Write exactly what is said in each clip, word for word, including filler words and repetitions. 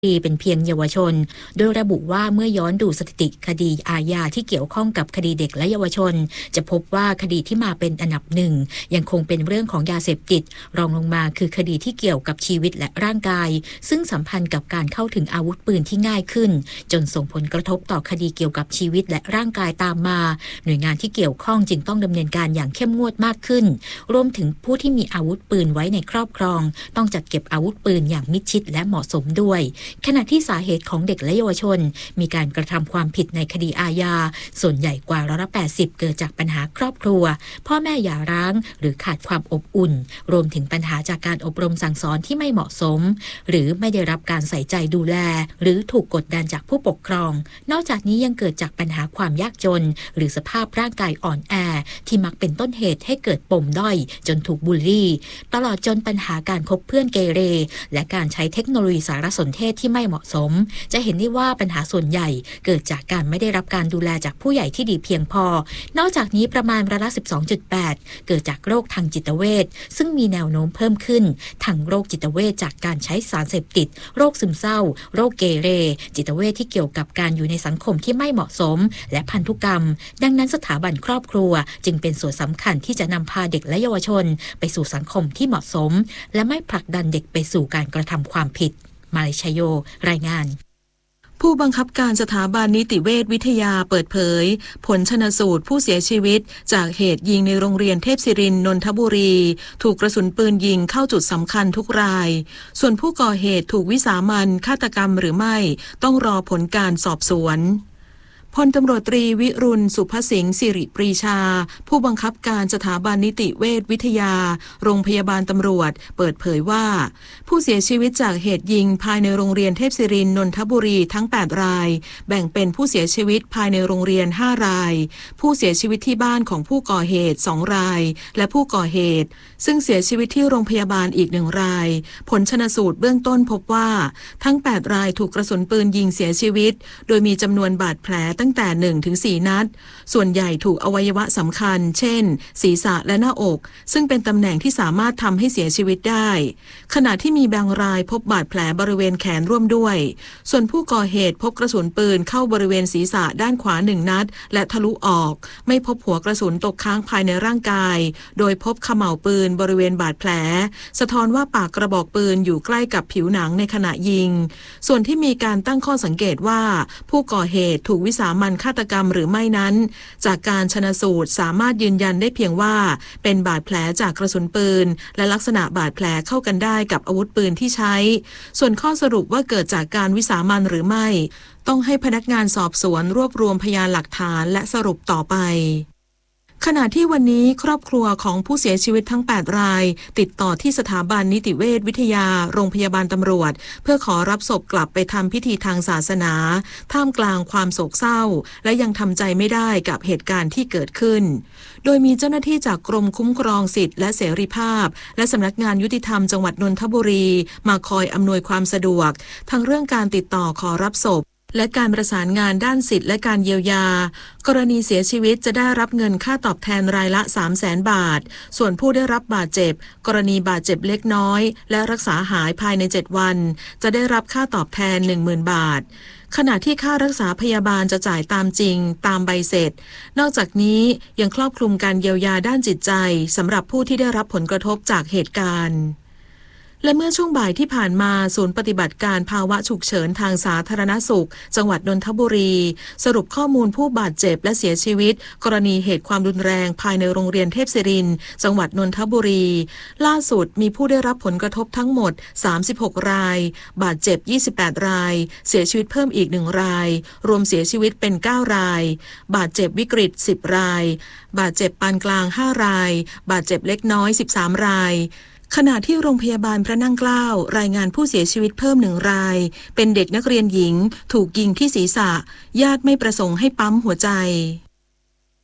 ปีเป็นเพียงเยาวชนโดยระบุว่าเมื่อย้อนดูสถิติคดีอาญาที่เกี่ยวข้องกับคดีเด็กและเยาวชนจะพบว่าคดีที่มาเป็นอันดับหนึ่งยังคงเป็นเรื่องของยาเสพติดรองลงมาคือคดีที่เกี่ยวกับชีวิตและร่างกายซึ่งสัมพันธ์กับการเข้าถึงอาวุธปืนที่ง่ายขึ้นจนส่งผลกระทบต่อคดีเกี่ยวกับชีวิตและร่างกายตามมาหน่วยงานที่เกี่ยวข้องจึงต้องดำเนินการอย่างเข้มงวดมากขึ้นรวมถึงผู้ที่มีอาวุธปืนไว้ในครอบครองต้องจัดเก็บอาวุธปืนอย่างมิดชิดและเหมาะสมด้วยขณะที่สาเหตุของเด็กและเยาวชนมีการกระทำความผิดในคดีอาญาส่วนใหญ่กว่าร้อยละแปดสิบเกิดจากปัญหาครอบครัวพ่อแม่หย่าร้างหรือขาดความอบอุ่นรวมถึงปัญหาจากการอบรมสั่งสอนที่ไม่เหมาะสมหรือไม่ได้รับการใส่ใจดูแลหรือถูกกดดันจากผู้ปกครองนอกจากนี้ยังเกิดจากปัญหาความยากจนหรือสภาพร่างกายอ่อนแอที่มักเป็นต้นเหตุให้เกิดปมด้อยจนถูกบูลลี่ตลอดจนปัญหาการคบเพื่อนเกเรและการใช้เทคโนโลยีสารสนเทศที่ไม่เหมาะสมจะเห็นได้ว่าปัญหาส่วนใหญ่เกิดจากการไม่ได้รับการดูแลจากผู้ใหญ่ที่ดีเพียงพอนอกจากนี้ประมาณร้อยละ สิบสองจุดแปด เกิดจากโรคทางจิตเวชซึ่งมีแนวโน้มเพิ่มขึ้นทั้งโรคจิตเวชจากการใช้สารเสพติดโรคซึมเศร้าโรคเกเรจิตเวชที่เกี่ยวกับการอยู่ในสังคมที่ไม่เหมาะสมและพันธุกรรมดังนั้นสถาบันครอบครัวจึงเป็นส่วนสำคัญที่จะนำพาเด็กและเยาวชนไปสู่สังคมที่เหมาะสมและไม่ผลักดันเด็กไปสู่การกระทำความผิดมาเลชโยรายงานผู้บังคับการสถาบันนิติเวชวิทยาเปิดเผยผลชันสูตรผู้เสียชีวิตจากเหตุยิงในโรงเรียนเทพศิรินทร์นนทบุรีถูกกระสุนปืนยิงเข้าจุดสำคัญทุกรายส่วนผู้ก่อเหตุถูกวิสามัญฆาตกรรมหรือไม่ต้องรอผลการสอบสวนพลตำรวจตรีวิรุณสุภสิงห์สิริปรีชาผู้บังคับการสถาบันนิติเวชวิทยาโรงพยาบาลตำรวจเปิดเผยว่าผู้เสียชีวิตจากเหตุยิงภายในโรงเรียนเทพศิรินทร์นนทบุรีทั้งแปดรายแบ่งเป็นผู้เสียชีวิตภายในโรงเรียนห้ารายผู้เสียชีวิตที่บ้านของผู้ก่อเหตุสองรายและผู้ก่อเหตุซึ่งเสียชีวิตที่โรงพยาบาลอีกหนึ่งรายผลชันสูตรเบื้องต้นพบว่าทั้งแปดรายถูกกระสุนปืนยิงเสียชีวิตโดยมีจำนวนบาดแผลตั้งแต่ หนึ่งถึงสี่ นัดส่วนใหญ่ถูกอวัยวะสำคัญเช่นศีรษะและหน้าอกซึ่งเป็นตำแหน่งที่สามารถทำให้เสียชีวิตได้ขณะที่มีบางรายพบบาดแผลบริเวณแขนร่วมด้วยส่วนผู้ก่อเหตุพบกระสุนปืนเข้าบริเวณศีรษะด้านขวาหนึ่งนัดและทะลุออกไม่พบหัวกระสุนตกค้างภายในร่างกายโดยพบเขม่าวปืนบริเวณบาดแผลสะท้อนว่าปากกระบอกปืนอยู่ใกล้กับผิวหนังในขณะยิงส่วนที่มีการตั้งข้อสังเกตว่าผู้ก่อเหตุถูกวิสามัญฆาตกรรมหรือไม่นั้นจากการชันสูตรสามารถยืนยันได้เพียงว่าเป็นบาดแผลจากกระสุนปืนและลักษณะบาดแผลเข้ากันได้กับอาวุธปืนที่ใช้ส่วนข้อสรุปว่าเกิดจากการวิสามัญหรือไม่ต้องให้พนักงานสอบสวนรวบรวมพยานหลักฐานและสรุปต่อไปขณะที่วันนี้ครอบครัวของผู้เสียชีวิตทั้งแปดรายติดต่อที่สถาบันนิติเวชวิทยาโรงพยาบาลตำรวจเพื่อขอรับศพกลับไปทำพิธีทางศาสนาท่ามกลางความโศกเศร้าและยังทำใจไม่ได้กับเหตุการณ์ที่เกิดขึ้นโดยมีเจ้าหน้าที่จากกรมคุ้มครองสิทธิและเสรีภาพและสำนักงานยุติธรรมจังหวัดนนทบุรีมาคอยอำนวยความสะดวกทั้งเรื่องการติดต่อขอรับศพและการประสานงานด้านสิทธิและการเยียวยากรณีเสียชีวิตจะได้รับเงินค่าตอบแทนรายละ สามแสน บาทส่วนผู้ได้รับบาดเจ็บกรณีบาดเจ็บเล็กน้อยและรักษาหายภายในเจ็ดวันจะได้รับค่าตอบแทน หนึ่งหมื่น บาทขณะที่ค่ารักษาพยาบาลจะจ่ายตามจริงตามใบเสร็จนอกจากนี้ยังครอบคลุมการเยียวยาด้านจิตใจสำหรับผู้ที่ได้รับผลกระทบจากเหตุการณ์และเมื่อช่วงบ่ายที่ผ่านมาศูนย์ปฏิบัติการภาวะฉุกเฉินทางสาธารณสุขจังหวัดนนทบุรีสรุปข้อมูลผู้บาดเจ็บและเสียชีวิตกรณีเหตุความรุนแรงภายในโรงเรียนเทพศิรินทร์จังหวัดนนทบุรีล่าสุดมีผู้ได้รับผลกระทบทั้งหมดสามสิบหกรายบาดเจ็บยี่สิบแปดรายเสียชีวิตเพิ่มอีกหนึ่งรายรวมเสียชีวิตเป็นเก้ารายบาดเจ็บวิกฤตสิบรายบาดเจ็บปานกลางห้ารายบาดเจ็บเล็กน้อยสิบสามรายขณะที่โรงพยาบาลพระนั่งเกล้ารายงานผู้เสียชีวิตเพิ่มหนึ่งรายเป็นเด็กนักเรียนหญิงถูกยิงที่ศีรษะญาติไม่ประสงค์ให้ปั๊มหัวใจ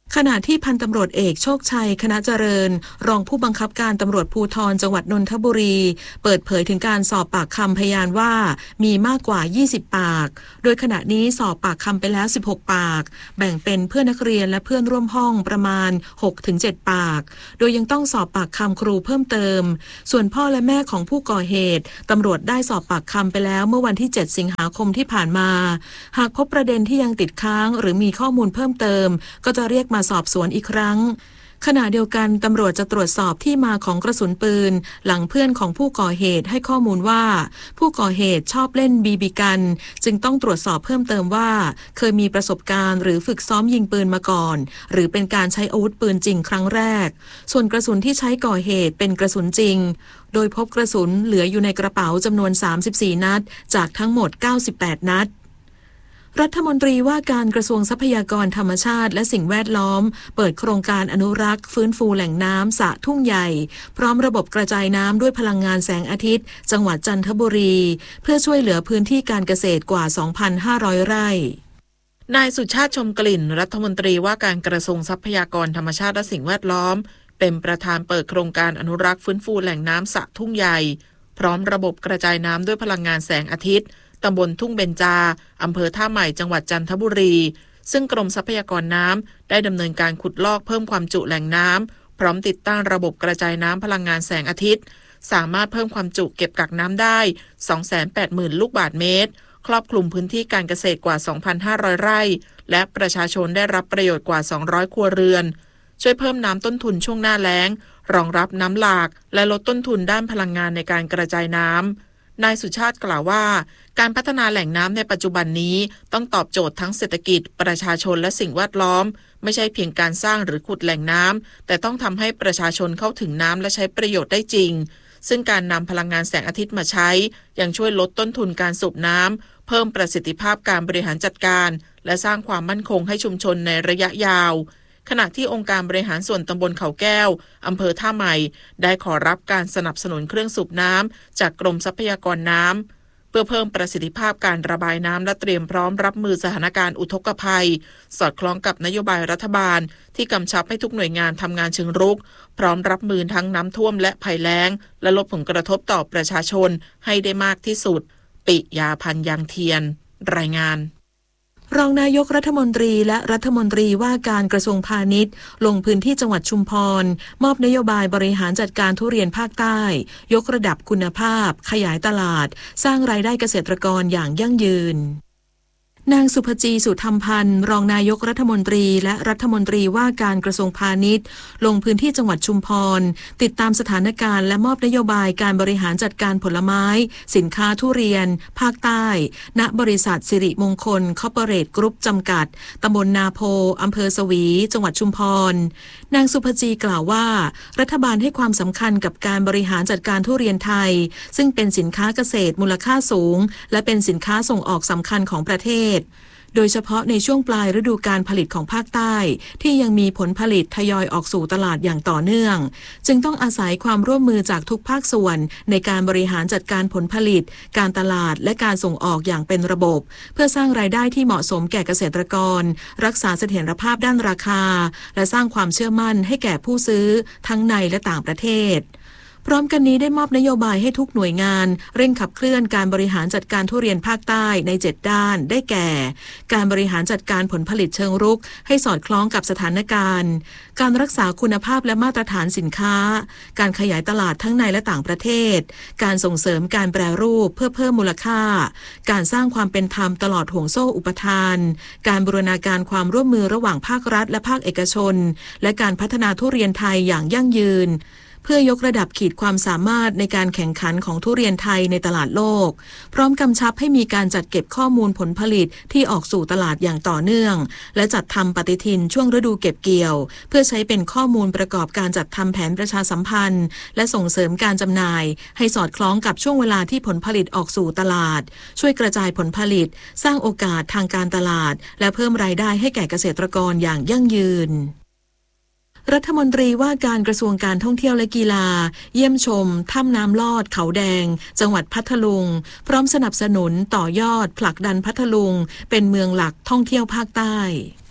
ขณะที่พันตำรวจเอกโชคชัยคณะเจริญรองผู้บังคับการตำรวจภูธรจังหวัดนนทบุรีเปิดเผยถึงการสอบปากคำพยานว่ามีมากกว่ายี่สิบปากโดยขณะนี้สอบปากคำไปแล้วสิบหกปากแบ่งเป็นเพื่อนนักเรียนและเพื่อนร่วมห้องประมาณ หกถึงเจ็ด ปากโดยยังต้องสอบปากคำครูเพิ่มเติมส่วนพ่อและแม่ของผู้ก่อเหตุตำรวจได้สอบปากคำไปแล้วเมื่อวันที่เจ็ดสิงหาคมที่ผ่านมาหากพบประเด็นที่ยังติดค้างหรือมีข้อมูลเพิ่มเติมก็จะเรียกมาสอบสวนอีกครั้งขณะเดียวกันตำรวจจะตรวจสอบที่มาของกระสุนปืนหลังเพื่อนของผู้ก่อเหตุให้ข้อมูลว่าผู้ก่อเหตุชอบเล่นบีบีกันจึงต้องตรวจสอบเพิ่มเติมว่าเคยมีประสบการณ์หรือฝึกซ้อมยิงปืนมาก่อนหรือเป็นการใช้อาวุธปืนจริงครั้งแรกส่วนกระสุนที่ใช้ก่อเหตุเป็นกระสุนจริงโดยพบกระสุนเหลืออยู่ในกระเป๋าจำนวนสามสิบสี่นัดจากทั้งหมดเก้าสิบแปดนัดรัฐมนตรีว่าการกระทรวงทรัพยากรธรรมชาติและสิ่งแวดล้อมเปิดโครงการอนุรักษ์ฟื้นฟูแหล่งน้ำสระทุ่งใหญ่พร้อมระบบกระจายน้ำด้วยพลังงานแสงอาทิตย์จังหวัดจันทบุรีเพื่อช่วยเหลือพื้นที่การเกษตรกว่า สองพันห้าร้อย ไร่นายสุชาติชมกลิ่นรัฐมนตรีว่าการกระทรวงทรัพยากรธรรมชาติและสิ่งแวดล้อมเป็นประธานเปิดโครงการอนุรักษ์ฟื้นฟูแหล่งน้ำสระทุ่งใหญ่พร้อมระบบกระจายน้ำด้วยพลังงานแสงอาทิตย์ตำบลทุ่งเบญจาอำเภอท่าใหม่จังหวัดจันทบุรีซึ่งกรมทรัพยากรน้ำได้ดำเนินการขุดลอกเพิ่มความจุแหล่งน้ำพร้อมติดตั้งระบบกระจายน้ำพลังงานแสงอาทิตย์สามารถเพิ่มความจุเก็บกักน้ำได้ สองแสนแปดหมื่น ลูกบาศก์เมตรครอบคลุมพื้นที่การเกษตรกว่า สองพันห้าร้อย ไร่และประชาชนได้รับประโยชน์กว่า สองร้อย ครัวเรือนช่วยเพิ่มน้ำต้นทุนช่วงหน้าแล้งรองรับน้ำหลากและลดต้นทุนด้านพลังงานในการกระจายน้ำนายสุชาติกล่าวว่าการพัฒนาแหล่งน้ำในปัจจุบันนี้ต้องตอบโจทย์ทั้งเศรษฐกิจประชาชนและสิ่งแวดล้อมไม่ใช่เพียงการสร้างหรือขุดแหล่งน้ำแต่ต้องทำให้ประชาชนเข้าถึงน้ำและใช้ประโยชน์ได้จริงซึ่งการนำพลังงานแสงอาทิตย์มาใช้ยังช่วยลดต้นทุนการสูบน้ำเพิ่มประสิทธิภาพการบริหารจัดการและสร้างความมั่นคงให้ชุมชนในระยะยาวขณะที่องค์การบริหารส่วนตำบลเขาแก้วอำเภอท่าใหม่ได้ขอรับการสนับสนุนเครื่องสูบน้ำจากกรมทรัพยากรน้ำเพื่อเพิ่มประสิทธิภาพการระบายน้ำและเตรียมพร้อมรับมือสถานการณ์อุทกภัยสอดคล้องกับนโยบายรัฐบาลที่กำชับให้ทุกหน่วยงานทำงานเชิงรุกพร้อมรับมือทั้งน้ำท่วมและภัยแล้งและลดผลกระทบต่อประชาชนให้ได้มากที่สุดปิยาพันธ์ยางเทียนรายงานรองนายกรัฐมนตรีและรัฐมนตรีว่าการกระทรวงพาณิชย์ลงพื้นที่จังหวัดชุมพรมอบนโยบายบริหารจัดการทุเรียนภาคใต้ยกระดับคุณภาพขยายตลาดสร้างรายได้เกษตรกรอย่างยั่งยืนนางสุภจีสุธรรมพันธ์รองนายกรัฐมนตรีและรัฐมนตรีว่าการกระทรวงพาณิชย์ลงพื้นที่จังหวัดชุมพรติดตามสถานการณ์และมอบนโยบายการบริหารจัดการผลไม้สินค้าทุเรียนภาคใต้ณบริษัทสิริมงคลคอร์ปอเรทกรุ๊ปจำกัดตำบลนาโพอำเภอสวีจังหวัดชุมพรนางสุภจีกล่าวว่ารัฐบาลให้ความสำคัญกับการบริหารจัดการทุเรียนไทยซึ่งเป็นสินค้าเกษตรมูลค่าสูงและเป็นสินค้าส่งออกสำคัญของประเทศโดยเฉพาะในช่วงปลายฤดูการผลิตของภาคใต้ที่ยังมีผลผลิตทยอยออกสู่ตลาดอย่างต่อเนื่องจึงต้องอาศัยความร่วมมือจากทุกภาคส่วนในการบริหารจัดการผลผลิตการตลาดและการส่งออกอย่างเป็นระบบเพื่อสร้างรายได้ที่เหมาะสมแก่เกษตรกรรักษาเสถียรภาพด้านราคาและสร้างความเชื่อมั่นให้แก่ผู้ซื้อทั้งในและต่างประเทศพร้อมกันนี้ได้มอบนโยบายให้ทุกหน่วยงานเร่งขับเคลื่อนการบริหารจัดการทุเรียนภาคใต้ในเจ็ดด้านได้แก่การบริหารจัดการผลผลิตเชิงรุกให้สอดคล้องกับสถานการณ์การรักษาคุณภาพและมาตรฐานสินค้าการขยายตลาดทั้งในและต่างประเทศการส่งเสริมการแปรรูปเพื่อเพิ่มมูลค่าการสร้างความเป็นธรรมตลอดห่วงโซ่อุปทานการบูรณาการความร่วมมือระหว่างภาครัฐและภาคเอกชนและการพัฒนาทุเรียนไทยอย่างยั่งยืนเพื่อยกระดับขีดความสามารถในการแข่งขันของทุเรียนไทยในตลาดโลกพร้อมกำชับให้มีการจัดเก็บข้อมูลผลผลิตที่ออกสู่ตลาดอย่างต่อเนื่องและจัดทำปฏิทินช่วงฤดูเก็บเกี่ยวเพื่อใช้เป็นข้อมูลประกอบการจัดทำแผนประชาสัมพันธ์และส่งเสริมการจำหน่ายให้สอดคล้องกับช่วงเวลาที่ผลผลิตออกสู่ตลาดช่วยกระจายผลผลิตสร้างโอกาสทางการตลาดและเพิ่มรายได้ให้แก่เกษตรกรอย่างยั่งยืนรัฐมนตรีว่าการกระทรวงการท่องเที่ยวและกีฬาเยี่ยมชมถ้ำน้ำลอดเขาแดงจังหวัดพัทลุงพร้อมสนับสนุนต่อยอดผลักดันพัทลุงเป็นเมืองหลักท่องเที่ยวภาคใต้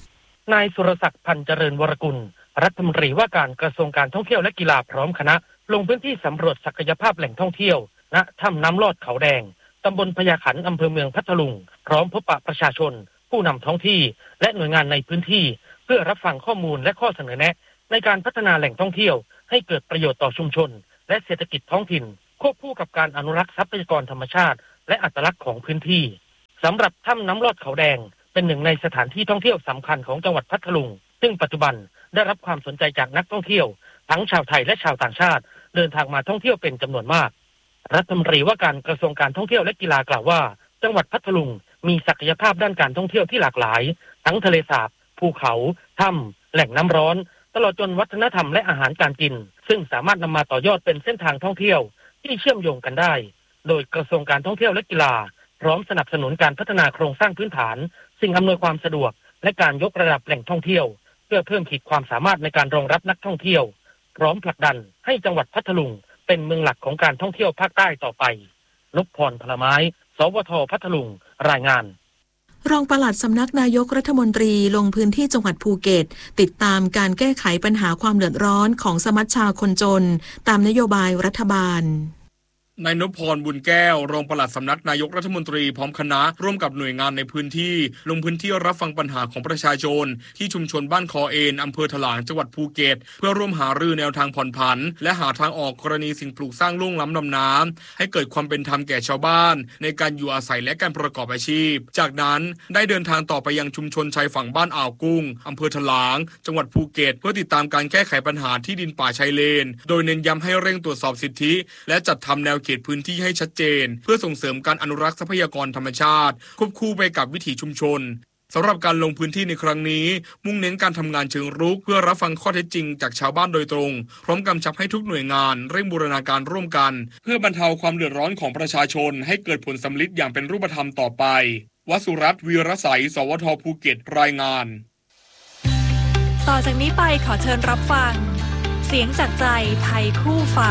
นายสุรศักดิ์พันธ์เจริญวรกุลรัฐมนตรีว่าการกระทรวงการท่องเที่ยวและกีฬาพร้อมคณะลงพื้นที่สำรวจศักยภาพแหล่งท่องเที่ยวณถ้ำน้ำลอดเขาแดงตำบลพญาขันอำเภอเมืองพัทลุงพร้อมพบปะประชาชนผู้นำท้องที่และหน่วยงานในพื้นที่เพื่อรับฟังข้อมูลและข้อเสนอแนะในการพัฒนาแหล่งท่องเที่ยวให้เกิดประโยชน์ต่อชุมชนและเศรษฐกิจท้องถิ่นควบคู่กับการอนุรักษ์ทรัพยากรธรรมชาติและอัตลักษณ์ของพื้นที่สำหรับถ้ำน้ำลอดเขาแดงเป็นหนึ่งในสถานที่ท่องเที่ยวสำคัญของจังหวัดพัทลุงซึ่งปัจจุบันได้รับความสนใจจากนักท่องเที่ยวทั้งชาวไทยและชาวต่างชาติเดินทางมาท่องเที่ยวเป็นจำนวนมากรัฐมนตรีว่าการกระทรวงการท่องเที่ยวและกีฬากล่าวว่าจังหวัดพัทลุงมีศักยภาพด้านการท่องเที่ยวที่หลากหลายทั้งทะเลสาบภูเขาถ้ำแหล่งน้ำร้อนตลอดจนวัฒนธรรมและอาหารการกินซึ่งสามารถนำมาต่อยอดเป็นเส้นทางท่องเที่ยวที่เชื่อมโยงกันได้โดยกระทรวงการท่องเที่ยวและกีฬาพร้อมสนับสนุนการพัฒนาโครงสร้างพื้นฐานสิ่งอำนวยความสะดวกและการยกระดับแหล่งท่องเที่ยวเพื่อเพิ่มขีดความสามารถในการรองรับนักท่องเที่ยวพร้อมผลักดันให้จังหวัดพัทลุงเป็นเมืองหลักของการท่องเที่ยวภาคใต้ต่อไปนพพรพลไม้สวทพัทลุงรายงานรองปลัดสำนักนายกรัฐมนตรีลงพื้นที่จังหวัดภูเก็ตติดตามการแก้ไขปัญหาความเดือดร้อนของสมัชชาคนจนตามนโยบายรัฐบาลนายนพพรบุญแก้วรองปลัดสำนักนายกรัฐมนตรีพร้อมคณะร่วมกับหน่วยงานในพื้นที่ลงพื้นที่รับฟังปัญหาของประชาชนที่ชุมชนบ้านคอเอนอำเภอถลางจังหวัดภูเก็ตเพื่อร่วมหารือแนวทางผ่อนผันและหาทางออกกรณีสิ่งปลูกสร้างลุ่งล้ำลำน้ำให้เกิดความเป็นธรรมแก่ชาวบ้านในการอยู่อาศัยและการประกอบอาชีพจากนั้นได้เดินทางต่อไปยังชุมชนชายฝั่งบ้านอ่าวกุ้งอำเภอถลางจังหวัดภูเก็ตเพื่อติดตามการแก้ไขปัญหาที่ดินป่าชายเลนโดยเน้นย้ำให้เร่งตรวจสอบสิทธิและจัดทำแนวเขตพื้นที่ให้ชัดเจนเพื่อส่งเสริมการอนุรักษ์ทรัพยากรธรรมชาติควบคู่ไปกับวิถีชุมชนสำหรับการลงพื้นที่ในครั้งนี้มุ่งเน้นการทำงานเชิงรุกเพื่อรับฟังข้อเท็จจริงจากชาวบ้านโดยตรงพร้อมกำชับให้ทุกหน่วยงานเร่งบูรณาการร่วมกันเพื่อบรรเทาความเดือดร้อนของประชาชนให้เกิดผลสำลิดอย่างเป็นรูปธรรมต่อไปวสุรัตน์ วีรใสสวทภูเก็ตรายงานต่อจากนี้ไปขอเชิญรับฟังเสียงจากใจไทยคู่ฟ้า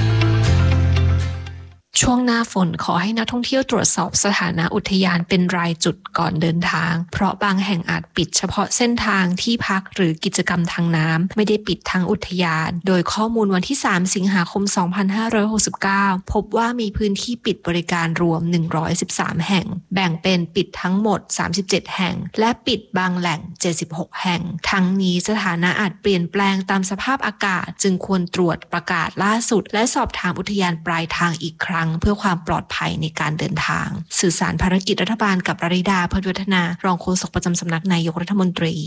ช่วงหน้าฝนขอให้นักท่องเที่ยวตรวจสอบสถานะอุทยานเป็นรายจุดก่อนเดินทางเพราะบางแห่งอาจปิดเฉพาะเส้นทางที่พักหรือกิจกรรมทางน้ำไม่ได้ปิดทั้งอุทยานโดยข้อมูลวันที่สามสิงหาคมสองพันห้าร้อยหกสิบเก้าพบว่ามีพื้นที่ปิดบริการรวมหนึ่งร้อยสิบสามแห่งแบ่งเป็นปิดทั้งหมดสามสิบเจ็ดแห่งและปิดบางแหล่งเจ็ดสิบหกแห่งทั้งนี้สถานะอาจเปลี่ยนแปลงตามสภาพอากาศจึงควรตรวจประกาศล่าสุดและสอบถามอุทยานปลายทางอีกครั้งเพื่อความปลอดภัยในการเดินทางสื่อสารภารกิจรัฐบาลกับราริดา เพิร์ทวัฒนารองโฆษกประจำสำนักนายกรัฐมนตรี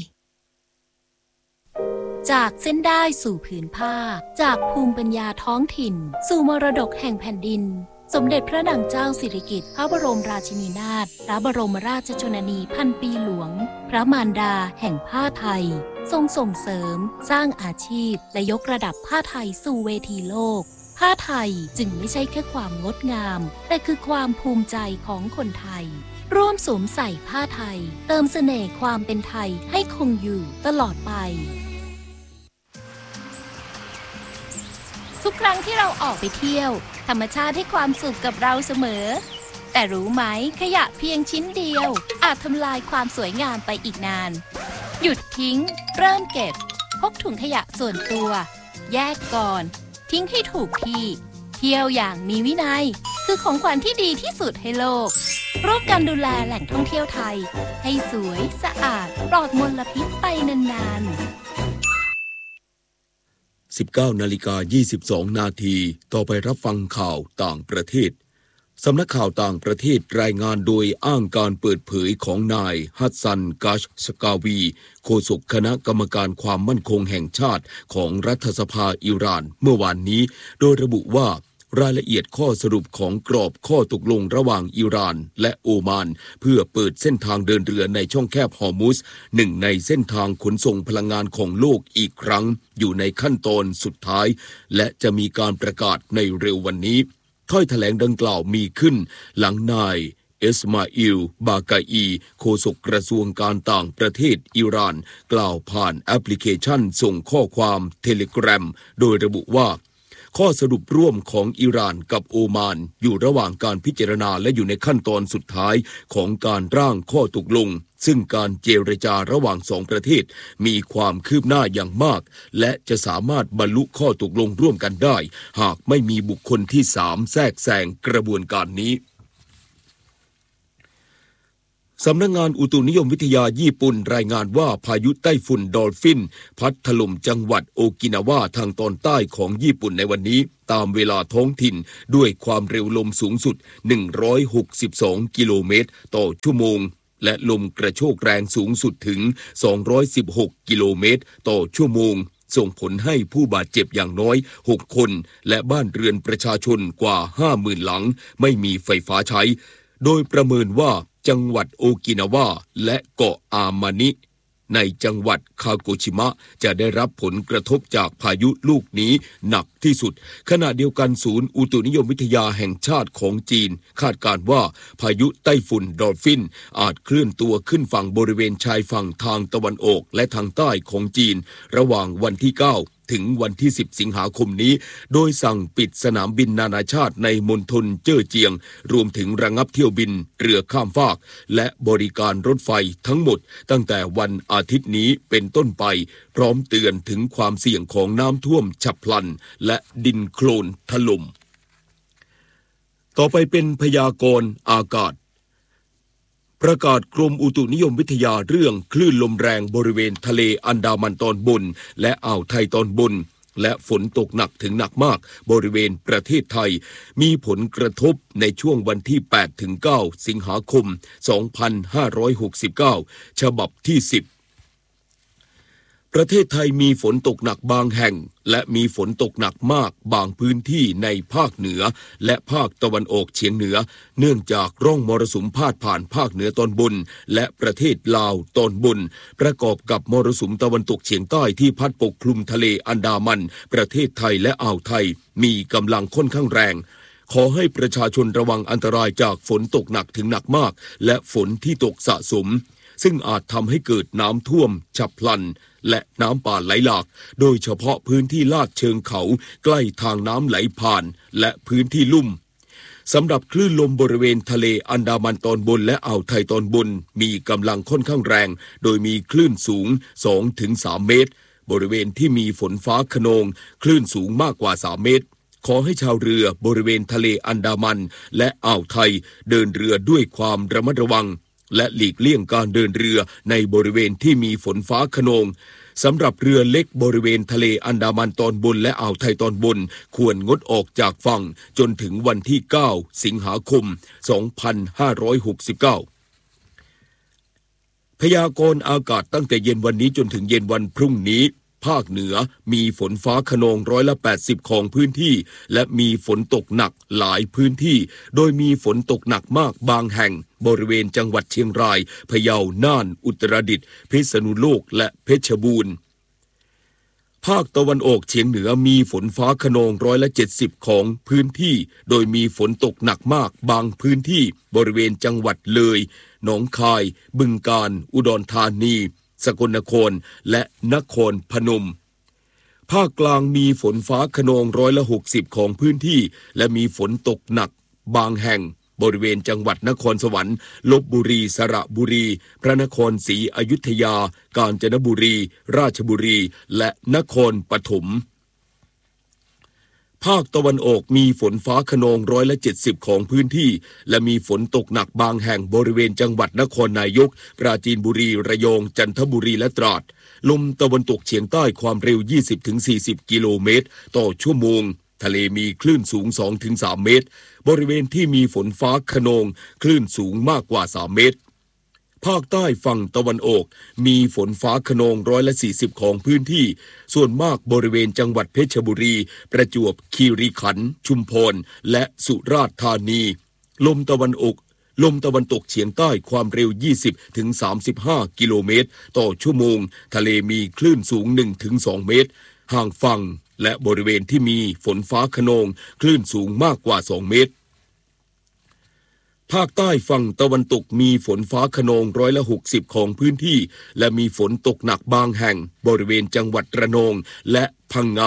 จากเส้นได้สู่ผืนผ้าจากภูมิปัญญาท้องถิ่นสู่มรดกแห่งแผ่นดินสมเด็จพระนางเจ้าสิริกิติ์พระบรมราชินีนาถพระบรมราชชนนีพันปีหลวงพระมารดาแห่งผ้าไทยทรงส่งเสริมสร้างอาชีพและยกระดับผ้าไทยสู่เวทีโลกผ้าไทยจึงไม่ใช่แค่ความงดงามแต่คือความภูมิใจของคนไทยร่วมสวมใส่ผ้าไทยเติมเสน่ห์ความเป็นไทยให้คงอยู่ตลอดไปทุกครั้งที่เราออกไปเที่ยวธรรมชาติให้ความสุขกับเราเสมอแต่รู้ไหมขยะเพียงชิ้นเดียวอาจทำลายความสวยงามไปอีกนานหยุดทิ้งเริ่มเก็บพกถุงขยะส่วนตัวแยกก่อนทิ้งให้ถูกที่เที่ยวอย่างมีวินัยคือของขวัญที่ดีที่สุดให้โลกร่วมกันดูแลแหล่งท่องเที่ยวไทยให้สวยสะอาดปลอดมลพิษไปนานๆ สิบเก้านาฬิกายี่สิบสองนาทีต่อไปรับฟังข่าวต่างประเทศสำนักข่าวต่างประเทศรายงานโดยอ้างการเปิดเผยของนายฮัสซัน กาชสกาวีโฆษกคณะกรรมการความมั่นคงแห่งชาติของรัฐสภาอิหร่านเมื่อวานนี้โดยระบุว่ารายละเอียดข้อสรุปของกรอบข้อตกลงระหว่างอิหร่านและโอมานเพื่อเปิดเส้นทางเดินเรือในช่องแคบฮอร์มุซหนึ่งในเส้นทางขนส่งพลังงานของโลกอีกครั้งอยู่ในขั้นตอนสุดท้ายและจะมีการประกาศในเร็ววันนี้ถ้อยแถลงดังกล่าวมีขึ้นหลังนายเอสมาอิล บากาอีโฆษกกระทรวงการต่างประเทศอิหร่านกล่าวผ่านแอปพลิเคชันส่งข้อความเทเลแกรมโดยระบุว่าข้อสรุปร่วมของอิหร่านกับโอมานอยู่ระหว่างการพิจารณาและอยู่ในขั้นตอนสุดท้ายของการร่างข้อตกลงซึ่งการเจรจาระหว่างสองประเทศมีความคืบหน้าอย่างมากและจะสามารถบรรลุข้อตกลงร่วมกันได้หากไม่มีบุคคลที่สามแทรกแซงกระบวนการนี้สำนักงานอุตุนิยมวิทยาญี่ปุ่นรายงานว่าพายุไต้ฝุ่นดอลฟินพัดถล่มจังหวัดโอกินาวาทางตอนใต้ของญี่ปุ่นในวันนี้ตามเวลาท้องถิ่นด้วยความเร็วลมสูงสุดหนึ่งร้อยหกสิบสองกิโลเมตรต่อชั่วโมงและลมกระโชกแรงสูงสุดถึงสองร้อยสิบหกกิโลเมตรต่อชั่วโมงส่งผลให้ผู้บาดเจ็บอย่างน้อยหกคนและบ้านเรือนประชาชนกว่า ห้าหมื่น หลังไม่มีไฟฟ้าใช้โดยประเมินว่าจังหวัดโอกินาวาและเกาะอามานิในจังหวัดคาโกชิมะจะได้รับผลกระทบจากพายุลูกนี้หนักที่สุดขณะเดียวกันศูนย์อุตุนิยมวิทยาแห่งชาติของจีนคาดการณ์ว่าพายุไต้ฝุ่นดอลฟินอาจเคลื่อนตัวขึ้นฝั่งบริเวณชายฝั่งทางตะวันออกและทางใต้ของจีนระหว่างวันที่เก้าถึงวันที่สิบสิงหาคมนี้โดยสั่งปิดสนามบินนานาชาติในมณฑลเจ้อเจียงรวมถึงระงับเที่ยวบินเรือข้ามฟากและบริการรถไฟทั้งหมดตั้งแต่วันอาทิตย์นี้เป็นต้นไปพร้อมเตือนถึงความเสี่ยงของน้ำท่วมฉับพลันและดินโคลนถล่มต่อไปเป็นพยากรณ์อากาศประกาศกรมอุตุนิยมวิทยาเรื่องคลื่นลมแรงบริเวณทะเลอันดามันตอนบนและอ่าวไทยตอนบนและฝนตกหนักถึงหนักมากบริเวณประเทศไทยมีผลกระทบในช่วงวันที่ แปดถึงเก้า สิงหาคม สองพันห้าร้อยหกสิบเก้า ฉบับที่ สิบประเทศไทยมีฝนตกหนักบางแห่งและมีฝนตกหนักมากบางพื้นที่ในภาคเหนือและภาคตะวันออกเฉียงเหนือเนื่องจากร่องมรสุมพาดผ่านภาคเหนือตอนบนและประเทศลาวตอนบนประกอบกับมรสุมตะวันตกเฉียงใต้ที่พัดปกคลุมทะเลอันดามันประเทศไทยและอ่าวไทยมีกำลังค่อนข้างแรงขอให้ประชาชนระวังอันตรายจากฝนตกหนักถึงหนักมากและฝนที่ตกสะสมซึ่งอาจทำให้เกิดน้ำท่วมฉับพลันและน้ำป่าไหลหลากโดยเฉพาะพื้นที่ลาดเชิงเขาใกล้ทางน้ำไหลผ่านและพื้นที่ลุ่มสำหรับคลื่นลมบริเวณทะเลอันดามันตอนบนและอ่าวไทยตอนบนมีกำลังค่อนข้างแรงโดยมีคลื่นสูง สองถึงสาม เมตรบริเวณที่มีฝนฟ้าคะนองคลื่นสูงมากกว่าสามเมตรขอให้ชาวเรือบริเวณทะเลอันดามันและอ่าวไทยเดินเรือด้วยความระมัดระวังและหลีกเลี่ยงการเดินเรือในบริเวณที่มีฝนฟ้าคะนองสำหรับเรือเล็กบริเวณทะเลอันดามันตอนบนและอ่าวไทยตอนบนควรงดออกจากฝั่งจนถึงวันที่เก้าสิงหาคมสองพันห้าร้อยหกสิบเก้าพยากรณ์อากาศตั้งแต่เย็นวันนี้จนถึงเย็นวันพรุ่งนี้ภาคเหนือมีฝนฟ้าคะนองร้อยละแปดสิบของพื้นที่และมีฝนตกหนักหลายพื้นที่โดยมีฝนตกหนักมากบางแห่งบริเวณจังหวัดเชียงรายพะเยาน่านอุตรดิตถ์พิษณุโลกและเพชรบูรณ์ภาคตะวันออกเฉียงเหนือมีฝนฟ้าคะนองร้อยละเจ็ดสิบของพื้นที่โดยมีฝนตกหนักมากบางพื้นที่บริเวณจังหวัดเลยหนองคายบึงกาฬอุดรธานีสกลนครและนครพนมภาคกลางมีฝนฟ้าคะนองร้อยละหกสิบของพื้นที่และมีฝนตกหนักบางแห่งบริเวณจังหวัดนครสวรรค์ลพบุรีสระบุรีพระนครศรีอยุธยากาญจนบุรีราชบุรีและนครปฐมภาคตะวันออกมีฝนฟ้าคะนองร้อยละเจ็ดสิบของพื้นที่และมีฝนตกหนักบางแห่งบริเวณจังหวัดนครนายกปราจีนบุรีระยองจันทบุรีและตราดลมตะวันตกเฉียงใต้ความเร็ว ยี่สิบถึงสี่สิบ กิโลเมตรต่อชั่วโมงทะเลมีคลื่นสูง สองถึงสาม เมตรบริเวณที่มีฝนฟ้าคะนองคลื่นสูงมากกว่าสามเมตรภาคใต้ฝั่งตะวันออกมีฝนฟ้าคะนองร้อยละสี่สิบของพื้นที่ส่วนมากบริเวณจังหวัดเพชรบุรีประจวบคีรีขันธ์ชุมพรและสุราษฎร์ธานีลมตะวันออกลมตะวันตกเฉียงใต้ความเร็ว ยี่สิบถึงสามสิบห้า กิโลเมตรต่อชั่วโมงทะเลมีคลื่นสูง หนึ่งถึงสอง เมตรห่างฝั่งและบริเวณที่มีฝนฟ้าคะนองคลื่นสูงมากกว่าสองเมตรภาคใต้ฝั่งตะวันตกมีฝนฟ้าคะนองร้อยละหกสิบของพื้นที่และมีฝนตกหนักบางแห่งบริเวณจังหวัดระนองและพังงา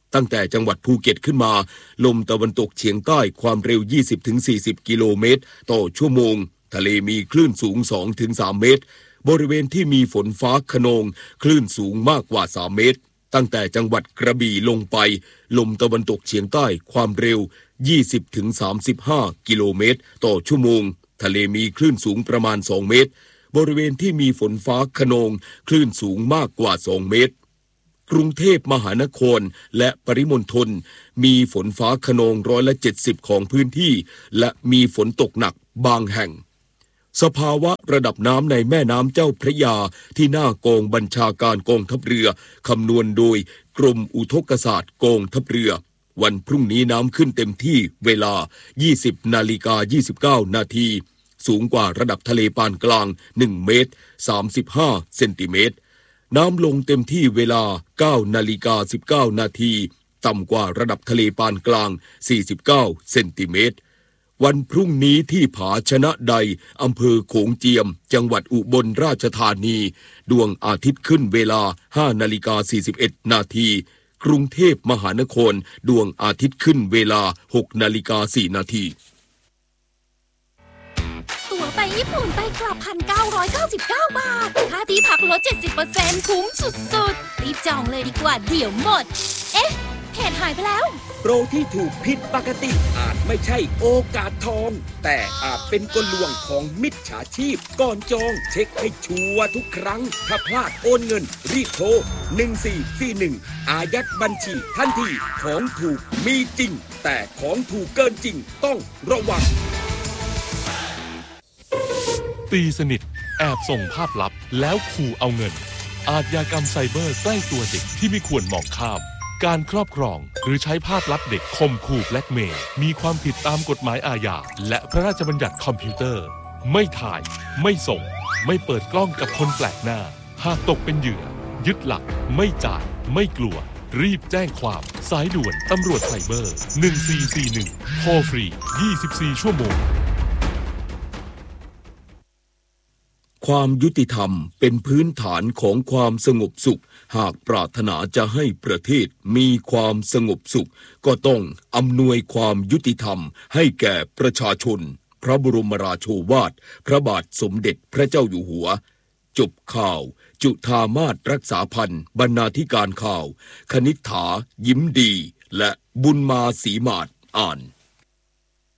ตั้งแต่จังหวัดภูเก็ตขึ้นมาลมตะวันตกเฉียงใต้ความเร็ว ยี่สิบถึงสี่สิบ กิโลเมตรต่อชั่วโมงทะเลมีคลื่นสูง สองถึงสาม เมตรบริเวณที่มีฝนฟ้าคะนองคลื่นสูงมากกว่าสามเมตรตั้งแต่จังหวัดกระบี่ลงไปลมตะวันตกเฉียงใต้ความเร็ว ยี่สิบถึงสามสิบห้า กิโลเมตรต่อชั่วโมงทะเลมีคลื่นสูงประมาณสองเมตรบริเวณที่มีฝนฟ้าคะนองคลื่นสูงมากกว่าสองเมตรกรุงเทพมหานครและปริมณฑลมีฝนฟ้าคะนองร้อยละเจ็ดสิบของพื้นที่และมีฝนตกหนักบางแห่งสภาวะระดับน้ำในแม่น้ำเจ้าพระยาที่หน้ากองบัญชาการกองทัพเรือคำนวณโดยกรมอุทกศาสตร์กองทัพเรือวันพรุ่งนี้น้ำขึ้นเต็มที่เวลา ยี่สิบนาฬิกายี่สิบเก้า นาทีสูงกว่าระดับทะเลปานกลางหนึ่งเมตรสามสิบห้าเซนติเมตรน้ำลงเต็มที่เวลา เก้านาฬิกาสิบเก้า นาทีต่ำกว่าระดับทะเลปานกลางสี่สิบเก้าเซนติเมตรวันพรุ่งนี้ที่ผาชนะใดอำเภอโขงเจียมจังหวัดอุบลราชธานีดวงอาทิตย์ขึ้นเวลา ห้านาฬิกาสี่สิบเอ็ด นาทีกรุงเทพมหานครดวงอาทิตย์ขึ้นเวลา หกนาฬิกาสี่นาทีตั๋วไปญี่ปุ่นไปกลับ หนึ่งพันเก้าร้อยเก้าสิบเก้า บาทค่าที่พักลด เจ็ดสิบเปอร์เซ็นต์ คุ้มสุดๆรีบจองเลยดีกว่าเดี๋ยวหมดเอ๊ะเพจหายไปแล้วโปรที่ถูกผิดปกติอาจไม่ใช่โอกาสทองแต่อาจเป็นกลลวงของมิจฉาชีพก่อนจองเช็คให้ชัวร์ทุกครั้งถ้าพลาดโอนเงินรีบโทรหนึ่งสี่สี่หนึ่งอายัดบัญชีทันทีของถูกมีจริงแต่ของถูกเกินจริงต้องระวังตีสนิทแอบส่งภาพลับแล้วขู่เอาเงินอาชญากรรมไซเบอร์ใกล้ตัวเด็กที่ไม่ควรมองข้ามการครอบครองหรือใช้ภาพลับเด็กข่มขู่แบล็กเมย์มีความผิดตามกฎหมายอาญาและพระราชบัญญัติคอมพิวเตอร์ไม่ถ่ายไม่ส่งไม่เปิดกล้องกับคนแปลกหน้าหากตกเป็นเหยื่อยึดหลักไม่จ่ายไม่กลัวรีบแจ้งความสายด่วนตำรวจไซเบอร์หนึ่งสี่สี่หนึ่งโทรฟรียี่สิบสี่ชั่วโมงความยุติธรรมเป็นพื้นฐานของความสงบสุขหากปรารถนาจะให้ประเทศมีความสงบสุขก็ต้องอำนวยความยุติธรรมให้แก่ประชาชนพระบรมราโชวาทพระบาทสมเด็จพระเจ้าอยู่หัวจบข่าวจุฑามาศรักษาพันธ์บรรณาธิการข่าวคณิษฐายิ้มดีและบุญมาศรีมาศอ่าน